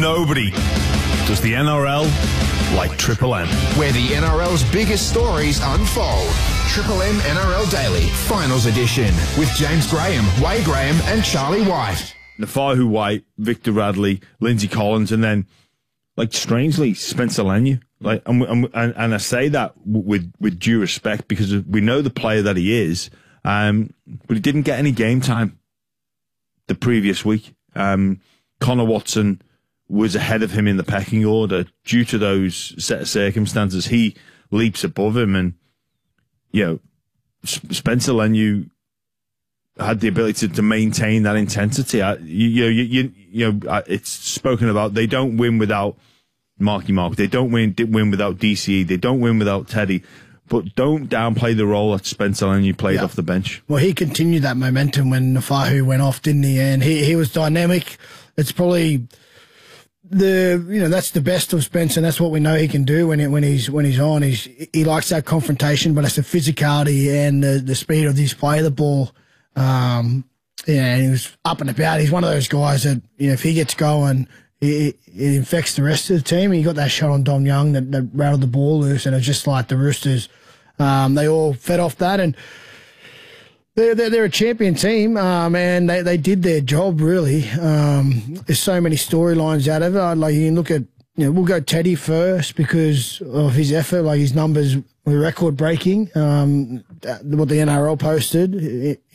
nobody does the NRL like Triple M. Where the NRL's biggest stories unfold. Triple M NRL Daily, Finals Edition, with James Graham, Wade Graham and Charlie White. Nafahu White, Victor Radley, Lindsay Collins, and then, like, strangely, Spencer Leniu. Like, and I say that with due respect because we know the player that he is, but he didn't get any game time the previous week. Connor Watson was ahead of him in the pecking order due to those set of circumstances. He leaps above him, and Spencer Leniu had the ability to maintain that intensity. It's spoken about. They don't win without Marky Mark. They don't win without DCE. They don't win without Teddy. But don't downplay the role that Spencer Leniu played off the bench. Well, he continued that momentum when Nafahu went off, didn't he? And he was dynamic. It's probably that's the best of Spencer, and that's what we know he can do when he's on. He likes that confrontation, but it's the physicality and the speed of his play of the ball. And he was up and about. He's one of those guys that if he gets going, it infects the rest of the team. He got that shot on Dom Young that rattled the ball loose, and it's just like the Roosters. They all fed off that, and they're a champion team, and they did their job, really. There's so many storylines out of it. Like, you can look at, we'll go Teddy first because of his effort. Like, his numbers were record-breaking, what the NRL posted.